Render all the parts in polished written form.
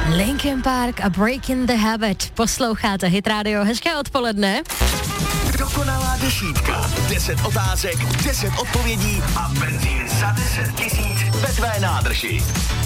Linkin Park a Breaking the Habit. Posloucháte Hit Radio, hezké odpoledne. Dokonalá desítka. 10 otázek, 10 odpovědí a benzín za 10 000 ve tvé nádrži.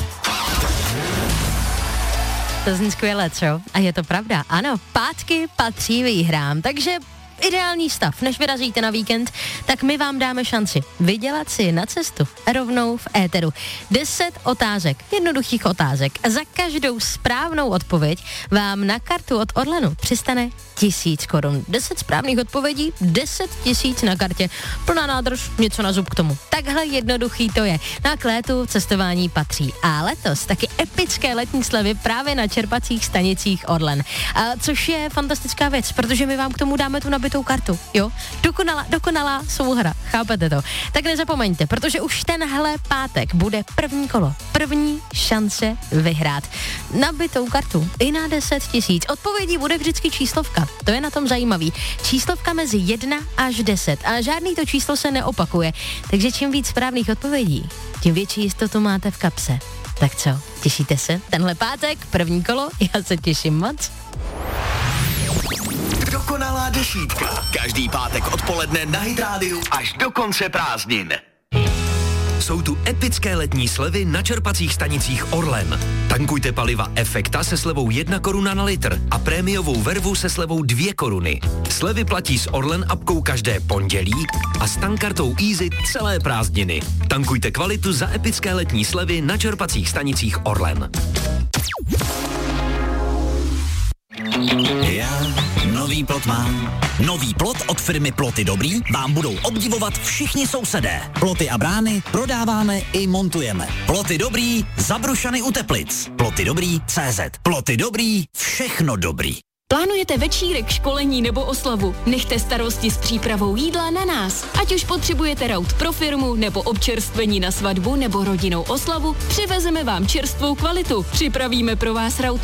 To zní skvěle, co? A je to pravda. Ano, pátky patří výhrám, takže ideální stav, než vyrazíte na víkend, tak my vám dáme šanci vydělat si na cestu rovnou v éteru. 10 otázek, jednoduchých otázek. Za každou správnou odpověď vám na kartu od Orlenu přistane 1000 korun. 10 správných odpovědí, 10 000 na kartě. Plná nádrž, něco na zub k tomu. Takhle jednoduchý to je. Na létu cestování patří. A letos taky epické letní slevy právě na čerpacích stanicích Orlen. Což je fantastická věc, protože my vám k tomu dáme tu nabitou kartu. Jo? Dokonalá souhra. Chápete to? Tak nezapomeňte, protože už tenhle pátek bude první kolo. První šance vyhrát nabitou kartu i na 10 000. Odpovědí bude vždycky číslovka. To je na tom zajímavý. Číslovka mezi 1 až 10 a žádný to číslo se neopakuje. Takže čím víc správných odpovědí, tím větší jistotu máte v kapse. Tak co, těšíte se? Tenhle pátek, první kolo, já se těším moc. Dokonalá desítka. Každý pátek odpoledne na Hit Radio až do konce prázdnin. Jsou tu epické letní slevy na čerpacích stanicích Orlen. Tankujte paliva Efekta se slevou 1 koruna na litr a prémiovou vervu se slevou 2 koruny. Slevy platí s Orlen apkou každé pondělí a s tankkartou Easy celé prázdniny. Tankujte kvalitu za epické letní slevy na čerpacích stanicích Orlen. Já nový plot mám. Nový plot od firmy Ploty Dobrý vám budou obdivovat všichni sousedé. Ploty a brány prodáváme i montujeme. Ploty Dobrý, Zabrušany u Teplic. Ploty Dobrý CZ. Ploty Dobrý, všechno dobrý. Plánujete večírek, školení nebo oslavu? Nechte starosti s přípravou jídla na nás. Ať už potřebujete raut pro firmu, nebo občerstvení na svatbu, nebo rodinnou oslavu, přivezeme vám čerstvou kvalitu. Připravíme pro vás raut